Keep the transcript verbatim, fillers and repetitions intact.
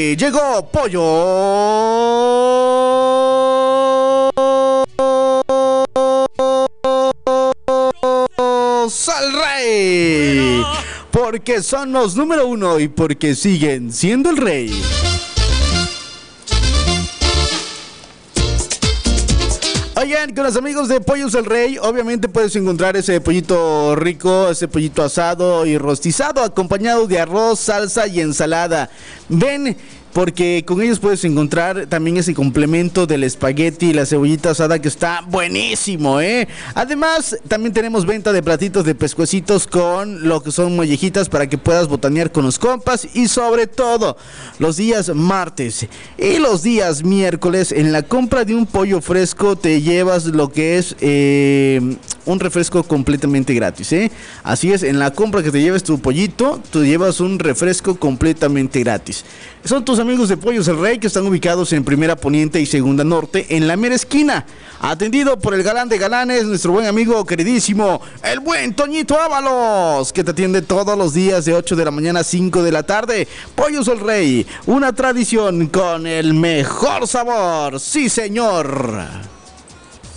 Rey. Llegó Pollo al Rey. Porque son los número uno y porque siguen siendo el rey. Oigan, con los amigos de Pollos el Rey, obviamente puedes encontrar ese pollito rico, ese pollito asado y rostizado, acompañado de arroz, salsa y ensalada. Ven, porque con ellos puedes encontrar también ese complemento del espagueti y la cebollita asada que está buenísimo, ¿eh? Además, también tenemos venta de platitos de pescuecitos con lo que son mollejitas para que puedas botanear con los compas, y sobre todo los días martes y los días miércoles en la compra de un pollo fresco te llevas lo que es eh, un refresco completamente gratis, ¿eh? Así es, en la compra que te lleves tu pollito, tú llevas un refresco completamente gratis. Son tus amigos de Pollos el Rey, que están ubicados en Primera Poniente y Segunda Norte, en la mera esquina. Atendido por el galán de galanes, nuestro buen amigo queridísimo, el buen Toñito Ábalos, que te atiende todos los días de ocho de la mañana a cinco de la tarde. Pollos el Rey, una tradición con el mejor sabor. ¡Sí, señor!